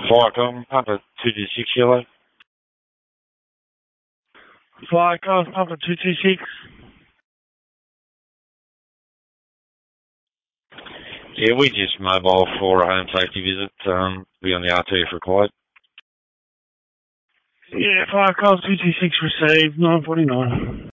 Viacom, Papa 226 Yellow. Viacom, Papa 226. Yeah, we just mobile for a home safety visit. Be on the RT if required. Yeah, Viacom 226 received, 9:49.